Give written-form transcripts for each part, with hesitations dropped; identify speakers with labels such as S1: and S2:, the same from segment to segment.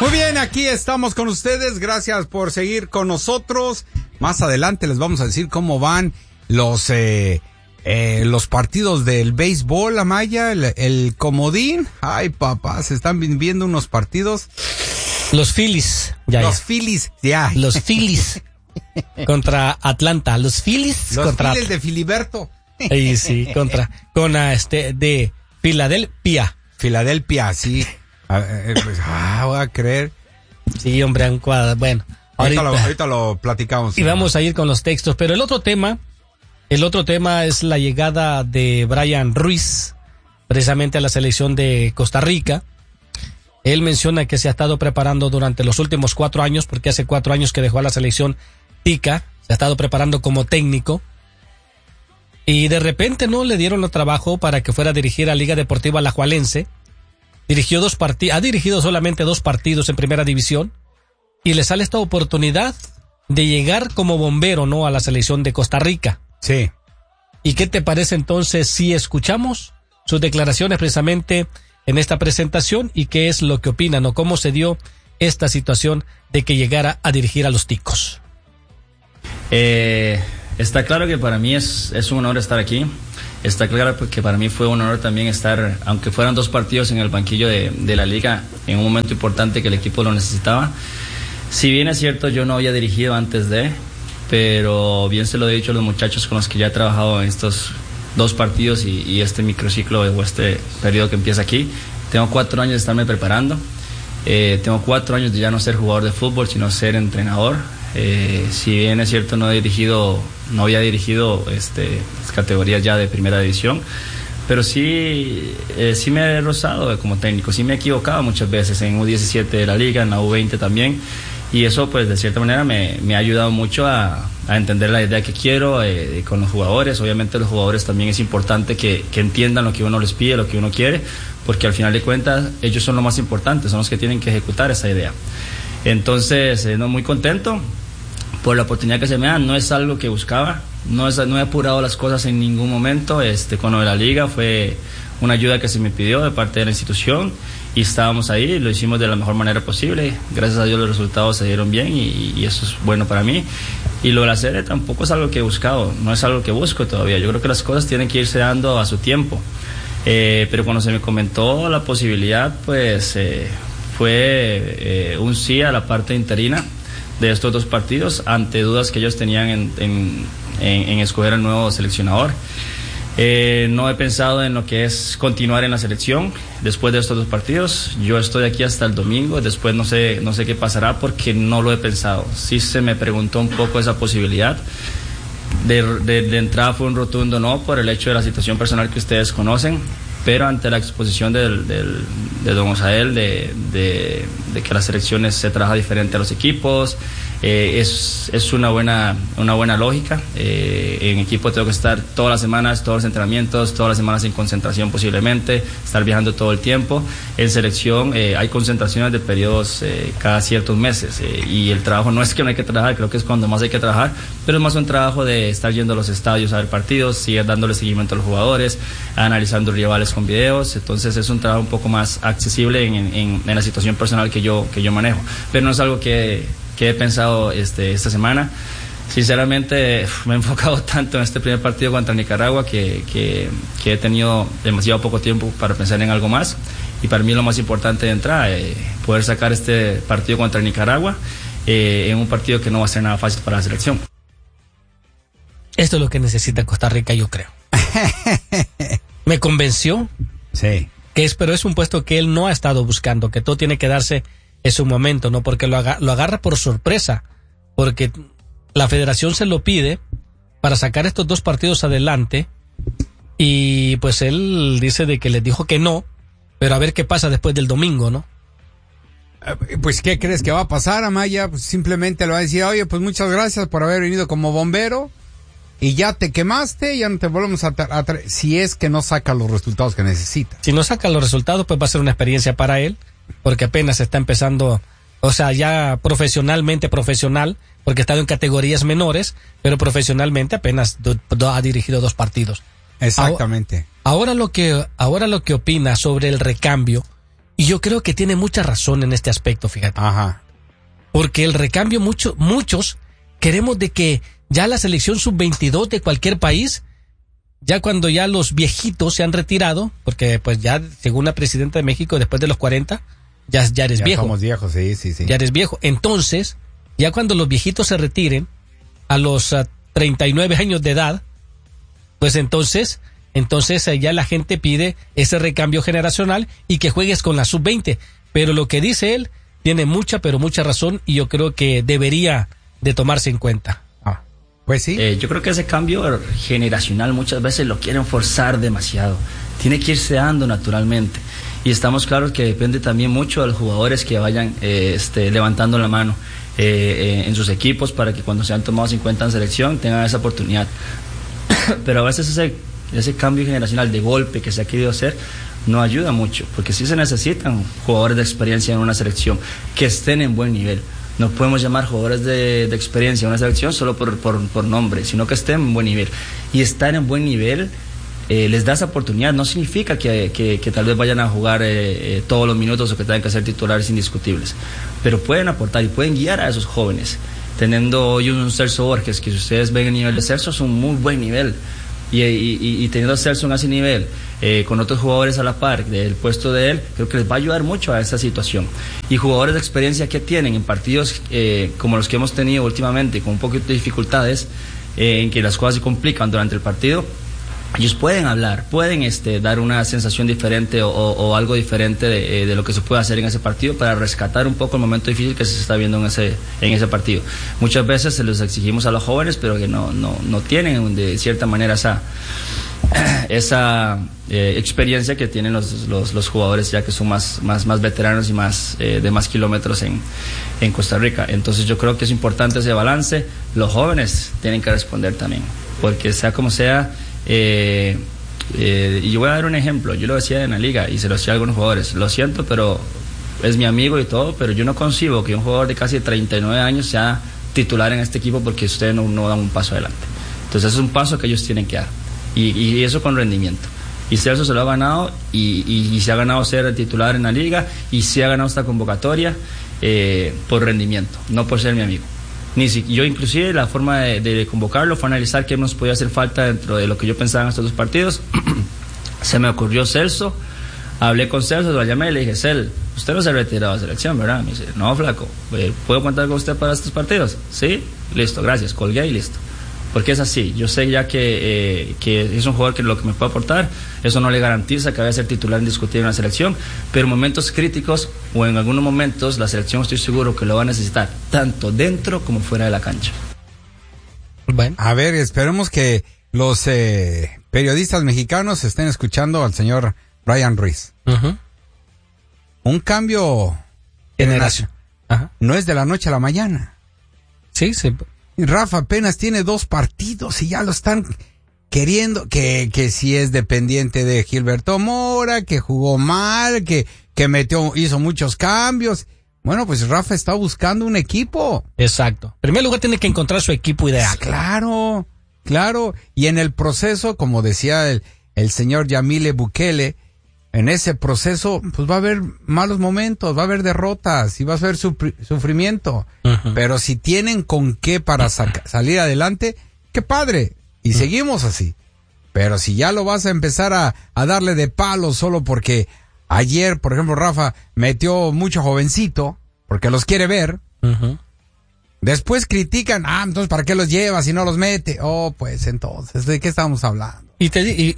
S1: Muy bien, aquí estamos con ustedes. Gracias por seguir con nosotros. Más adelante les vamos a decir cómo van los partidos del béisbol, Amaya, el comodín. Ay, papá, se están viendo unos partidos.
S2: Los Phillies.
S1: Los Phillies
S2: contra Atlanta. Los Phillies
S1: de Filiberto.
S2: Sí, de Filadelfia.
S1: Filadelfia, sí. Voy a creer.
S2: Sí, hombre, un cuadro. Bueno,
S1: ahorita lo platicamos.
S2: Y vamos a ir con los textos, pero el otro tema es la llegada de Brian Ruiz, precisamente a la selección de Costa Rica. Él menciona que se ha estado preparando durante los últimos 4 años, porque hace 4 años que dejó a la selección tica, se ha estado preparando como técnico. Y de repente no le dieron el trabajo para que fuera a dirigir a Liga Deportiva Alajuelense. Ha dirigido solamente 2 partidos en primera división y le sale esta oportunidad de llegar como bombero, ¿no?, a la selección de Costa Rica.
S1: Sí.
S2: ¿Y qué te parece entonces si escuchamos sus declaraciones precisamente en esta presentación y qué es lo que opinan o cómo se dio esta situación de que llegara a dirigir a los ticos?
S3: Está claro que para mí es un honor estar aquí. Está claro que para mí fue un honor también estar, aunque fueran 2 partidos en el banquillo de la liga, en un momento importante que el equipo lo necesitaba. Si bien es cierto, yo no había dirigido antes pero bien se lo he dicho a los muchachos con los que ya he trabajado en estos 2 partidos y este microciclo o este periodo que empieza aquí. Tengo 4 años de estarme preparando. Tengo 4 años de ya no ser jugador de fútbol, sino ser entrenador. Si bien es cierto, no había dirigido categorías ya de primera división, pero sí me he rozado como técnico, sí me he equivocado muchas veces en U17 de la liga, en la U20 también, y eso pues de cierta manera me ha ayudado mucho a entender la idea que quiero con los jugadores. Obviamente los jugadores también es importante que entiendan lo que uno les pide, lo que uno quiere, porque al final de cuentas ellos son lo más importante, son los que tienen que ejecutar esa idea. Entonces, muy contento por la oportunidad que se me da. No es algo que buscaba, no he apurado las cosas en ningún momento. Con lo de la liga fue una ayuda que se me pidió de parte de la institución y estábamos ahí, lo hicimos de la mejor manera posible. Gracias a Dios los resultados se dieron bien y eso es bueno para mí. Y lo de la sede tampoco es algo que he buscado, no es algo que busco todavía. Yo creo que las cosas tienen que irse dando a su tiempo. Pero cuando se me comentó la posibilidad, pues fue un sí a la parte interina de estos 2 partidos, ante dudas que ellos tenían en escoger al nuevo seleccionador. No he pensado en lo que es continuar en la selección después de estos 2 partidos. Yo estoy aquí hasta el domingo, después no sé qué pasará porque no lo he pensado. Sí se me preguntó un poco esa posibilidad. De entrada fue un rotundo no por el hecho de la situación personal que ustedes conocen, pero ante la exposición de don Osael de que las selecciones se trabaja diferente a los equipos, es una buena lógica. En equipo tengo que estar todas las semanas, todos los entrenamientos, todas las semanas en concentración posiblemente, estar viajando todo el tiempo. En selección hay concentraciones de periodos cada ciertos meses y el trabajo no es que no hay que trabajar, creo que es cuando más hay que trabajar, pero es más un trabajo de estar yendo a los estadios a ver partidos, seguir dándole seguimiento a los jugadores, analizando rivales con videos. Entonces es un trabajo un poco más accesible en la situación personal que yo manejo, pero no es algo que he pensado esta semana. Sinceramente me he enfocado tanto en este primer partido contra Nicaragua que he tenido demasiado poco tiempo para pensar en algo más, y para mí lo más importante de entrada poder sacar este partido contra Nicaragua en un partido que no va a ser nada fácil para la selección.
S2: Esto es lo que necesita Costa Rica, yo creo. Me convenció.
S1: Sí.
S2: Pero es un puesto que él no ha estado buscando, que todo tiene que darse en su momento, ¿no? Porque lo agarra por sorpresa, porque la federación se lo pide para sacar estos 2 partidos adelante, y pues él dice de que les dijo que no, pero a ver qué pasa después del domingo, ¿no?
S1: Pues, ¿qué crees que va a pasar, Amaya? Pues simplemente le va a decir, oye, pues muchas gracias por haber venido como bombero, y ya te quemaste, ya no te volvemos a traer, si es que no saca los resultados que necesita.
S2: Si no saca los resultados, pues va a ser una experiencia para él, porque apenas está empezando, o sea, ya profesional, porque ha estado en categorías menores, pero profesionalmente apenas ha dirigido 2 partidos.
S1: Exactamente.
S2: Ahora lo que opina sobre el recambio, Y yo creo que tiene mucha razón en este aspecto, fíjate.
S1: Ajá.
S2: Porque el recambio, muchos queremos de que ya la selección sub-22 de cualquier país, ya cuando ya los viejitos se han retirado, porque pues ya, según la presidenta de México, después de los 40, ya eres viejo.
S1: Ya somos viejos, sí.
S2: Ya eres viejo. Entonces, ya cuando los viejitos se retiren, a los 39 años de edad, pues entonces ya la gente pide ese recambio generacional y que juegues con la sub-20. Pero lo que dice él tiene mucha, pero mucha razón, y yo creo que debería de tomarse en cuenta.
S1: Pues sí.
S3: Yo creo que ese cambio generacional muchas veces lo quieren forzar demasiado. Tiene que irse dando naturalmente. Y estamos claros que depende también mucho de los jugadores que vayan levantando la mano en sus equipos para que cuando sean tomados en cuenta en selección tengan esa oportunidad. Pero a veces ese cambio generacional de golpe que se ha querido hacer no ayuda mucho, porque sí se necesitan jugadores de experiencia en una selección que estén en buen nivel. No podemos llamar jugadores de experiencia en una selección solo por nombre, sino que estén en buen nivel. Y estar en buen nivel les da esa oportunidad. No significa que tal vez vayan a jugar todos los minutos o que tengan que ser titulares indiscutibles, pero pueden aportar y pueden guiar a esos jóvenes. Teniendo hoy un Celso Borges, que si ustedes ven el nivel de Celso, es un muy buen nivel. Y teniendo a Celso en ese nivel, con otros jugadores a la par del puesto de él, creo que les va a ayudar mucho a esa situación. Y jugadores de experiencia que tienen en partidos como los que hemos tenido últimamente, con un poquito de dificultades, en que las cosas se complican durante el partido, ellos pueden hablar, pueden dar una sensación diferente o algo diferente de lo que se puede hacer en ese partido para rescatar un poco el momento difícil que se está viendo en ese partido. Muchas veces se los exigimos a los jóvenes, pero que no tienen de cierta manera esa experiencia que tienen los jugadores ya que son más veteranos y de más kilómetros en Costa Rica. Entonces yo creo que es importante ese balance. Los jóvenes tienen que responder también, porque sea como sea. Y yo voy a dar un ejemplo. Yo lo decía en la liga y se lo decía a algunos jugadores: lo siento, pero es mi amigo y todo, pero yo no concibo que un jugador de casi 39 años sea titular en este equipo porque ustedes no dan un paso adelante. Entonces es un paso que ellos tienen que dar, y eso con rendimiento. Y Celso se lo ha ganado, y se ha ganado ser titular en la liga, y se ha ganado esta convocatoria por rendimiento, no por ser mi amigo. Yo inclusive la forma de convocarlo fue analizar qué nos podía hacer falta dentro de lo que yo pensaba en estos dos partidos. Se me ocurrió Celso, hablé con Celso, lo llamé y le dije: Cel, usted no se ha retirado de selección, ¿verdad? Me dice: no, flaco, ¿puedo contar con usted para estos partidos? Sí, listo, gracias, colgué y listo. Porque es así, yo sé ya que es un jugador que lo que me puede aportar, eso no le garantiza que vaya a ser titular indiscutible en la selección, pero en momentos críticos o en algunos momentos la selección estoy seguro que lo va a necesitar, tanto dentro como fuera de la cancha.
S1: Bueno, a ver, esperemos que los periodistas mexicanos estén escuchando al señor Brian Ruiz.
S2: Uh-huh.
S1: Un cambio generación. No es de la noche a la mañana.
S2: Sí.
S1: Rafa apenas tiene 2 partidos y ya lo están queriendo, que si es dependiente de Gilberto Mora, que jugó mal, que hizo muchos cambios. Bueno, pues Rafa está buscando un equipo.
S2: Exacto. En primer lugar tiene que encontrar su equipo ideal.
S1: Claro. Y en el proceso, como decía el señor Yamile Bukele, en ese proceso, pues va a haber malos momentos, va a haber derrotas y va a haber sufrimiento. Uh-huh. Pero si tienen con qué para salir adelante, qué padre. Y seguimos así. Pero si ya lo vas a empezar a darle de palo solo porque ayer, por ejemplo, Rafa metió mucho jovencito, porque los quiere ver.
S2: Uh-huh.
S1: Después critican: entonces ¿para qué los lleva si no los mete? Pues entonces, ¿de qué estamos hablando?
S2: Y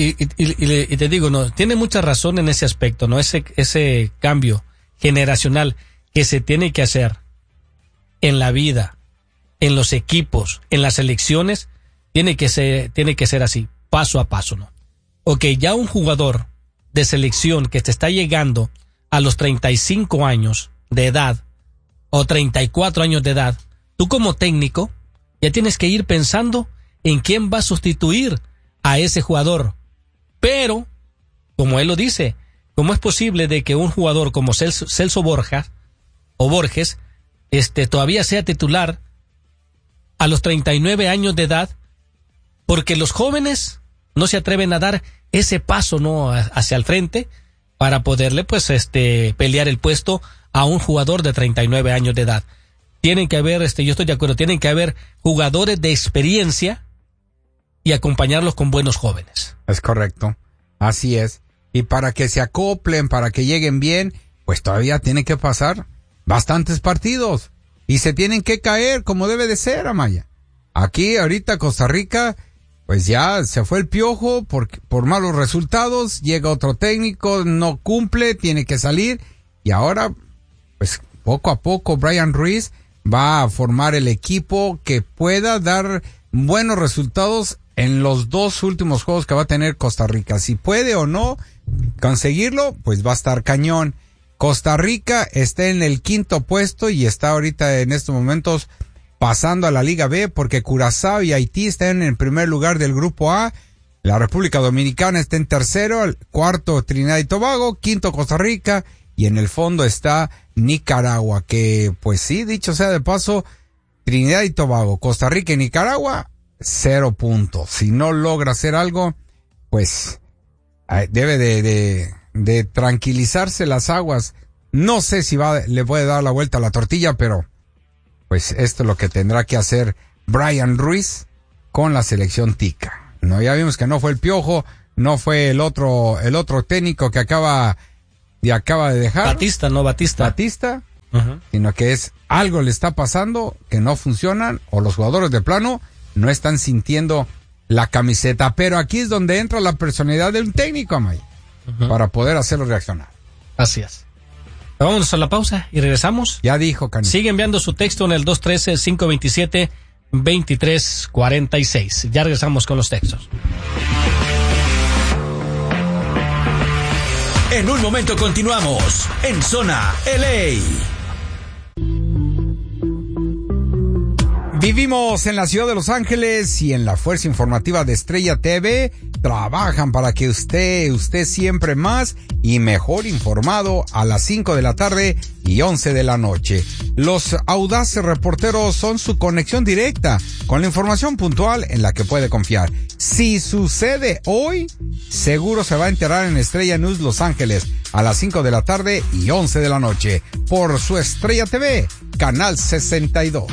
S2: te digo, no, tiene mucha razón en ese aspecto, ¿no? Ese cambio generacional que se tiene que hacer en la vida, en los equipos, en las elecciones, tiene que ser así, paso a paso, ¿no? Ok, ya un jugador de selección que te está llegando a los 35 años de edad o 34 años de edad, tú como técnico ya tienes que ir pensando en quién va a sustituir a ese jugador. Pero, como él lo dice, ¿cómo es posible de que un jugador como Celso Borges todavía sea titular a los 39 años de edad? Porque los jóvenes no se atreven a dar ese paso, ¿no?, hacia el frente para poderle pues pelear el puesto a un jugador de 39 años de edad. Tienen que haber, yo estoy de acuerdo, tienen que haber jugadores de experiencia y acompañarlos con buenos jóvenes.
S1: Es correcto, así es. Y para que se acoplen, para que lleguen bien, pues todavía tienen que pasar bastantes partidos y se tienen que caer como debe de ser, Amaya. Aquí ahorita Costa Rica, pues ya se fue el Piojo por malos resultados, llega otro técnico, no cumple, tiene que salir y ahora, pues poco a poco Brian Ruiz va a formar el equipo que pueda dar buenos resultados en los 2 últimos juegos que va a tener Costa Rica. Si puede o no conseguirlo, pues va a estar cañón. Costa Rica está en el 5º puesto y está ahorita en estos momentos pasando a la Liga B, porque Curazao y Haití están en el primer lugar del Grupo A, la República Dominicana está en tercero, el 4º Trinidad y Tobago, 5º Costa Rica, y en el fondo está Nicaragua, que pues sí, dicho sea de paso, Trinidad y Tobago, Costa Rica y Nicaragua, 0 puntos. Si no logra hacer algo, pues debe de tranquilizarse las aguas. No sé si le puede dar la vuelta a la tortilla, pero pues esto es lo que tendrá que hacer Brian Ruiz con la selección tica. No, ya vimos que no fue el Piojo, no fue el otro técnico que acaba de dejar.
S2: Batista.
S1: Uh-huh. Sino que algo le está pasando, que no funcionan, o los jugadores de plano no están sintiendo la camiseta. Pero aquí es donde entra la personalidad del técnico, Amaya, para poder hacerlo reaccionar.
S2: Así es. Vámonos a la pausa y regresamos.
S1: Ya dijo, Canito.
S2: Sigue enviando su texto en el 213-527-2346. Ya regresamos con los textos.
S4: En un momento continuamos en Zona LA.
S1: Vivimos en la ciudad de Los Ángeles y en la fuerza informativa de Estrella TV trabajan para que usted siempre más y mejor informado a las 5 de la tarde y 11 de la noche. Los audaces reporteros son su conexión directa con la información puntual en la que puede confiar. Si sucede hoy, seguro se va a enterar en Estrella News Los Ángeles a las 5 de la tarde y 11 de la noche por su Estrella TV, canal 62.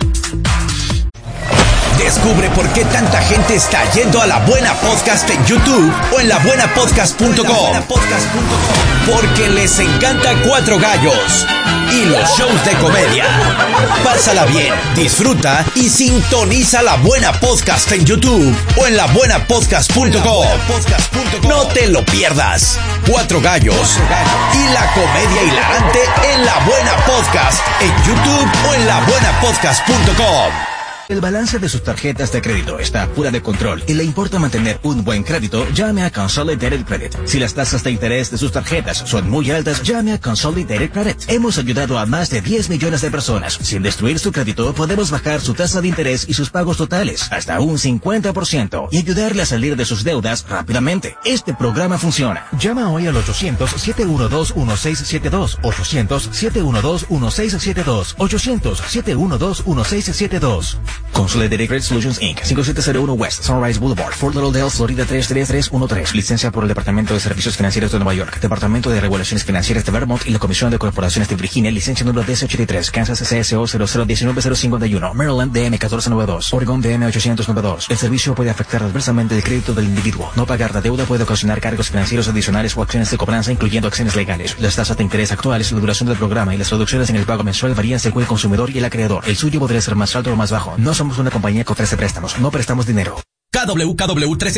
S4: Descubre por qué tanta gente está yendo a La Buena Podcast en YouTube o en labuenapodcast.com. Porque les encanta Cuatro Gallos y los shows de comedia. Pásala bien, disfruta y sintoniza La Buena Podcast en YouTube o en labuenapodcast.com. No te lo pierdas. Cuatro Gallos y la comedia hilarante en La Buena Podcast en YouTube o en labuenapodcast.com.
S5: El balance de sus tarjetas de crédito está fuera de control y le importa mantener un buen crédito, llame a Consolidated Credit. Si las tasas de interés de sus tarjetas son muy altas, llame a Consolidated Credit. Hemos ayudado a más de 10 millones de personas. Sin destruir su crédito, podemos bajar su tasa de interés y sus pagos totales hasta un 50% y ayudarle a salir de sus deudas rápidamente. Este programa funciona. Llama hoy al 800-712-1672, 800-712-1672, 800-712-1672. Consolidated Credit Solutions Inc. 5701 West Sunrise Boulevard, Fort Lauderdale, Florida 33313. Licencia por el Departamento de Servicios Financieros de Nueva York, Departamento de Regulaciones Financieras de Vermont y la Comisión de Corporaciones de Virginia. Licencia número DC83, Kansas CSO 0019051, Maryland DM 1492, Oregon DM 892. El servicio puede afectar adversamente el crédito del individuo. No pagar la deuda puede ocasionar cargos financieros adicionales o acciones de cobranza, incluyendo acciones legales. Las tasas de interés actuales, la duración del programa y las reducciones en el pago mensual varían según el consumidor y el acreedor. El suyo podría ser más alto o más bajo. No somos una compañía que ofrece préstamos, no prestamos dinero.
S4: KWKW 13